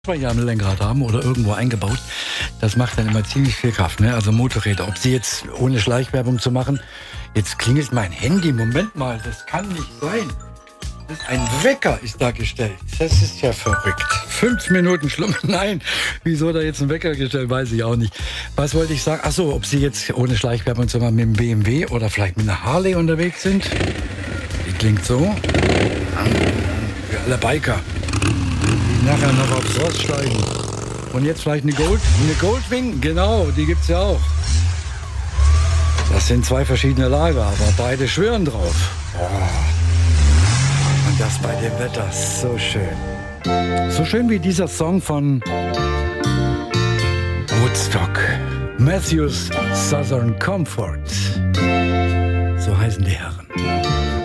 Zwei Jahre ein Lenkrad haben oder irgendwo eingebaut, das macht dann immer ziemlich viel Kraft, ne? Also Motorräder. Ob sie jetzt, ohne Schleichwerbung zu machen, jetzt klingelt mein Handy, Moment mal, das kann nicht sein. Ein Wecker ist da gestellt. Das ist ja verrückt. 5 Minuten Schlummer. Nein, wieso da jetzt ein Wecker gestellt, weiß ich auch nicht. Was wollte ich sagen? Ach so, ob Sie jetzt ohne Schleichwerbung zu machen mit dem BMW oder vielleicht mit einer Harley unterwegs sind. Die klingt so. Für alle Biker, die nachher noch aufs Ross steigen. Und jetzt vielleicht eine Goldwing. Genau, die gibt's ja auch. Das sind zwei verschiedene Lager, aber beide schwören drauf. Und das bei dem Wetter, so schön. So schön wie dieser Song von Woodstock. Matthews Southern Comfort. So heißen die Herren.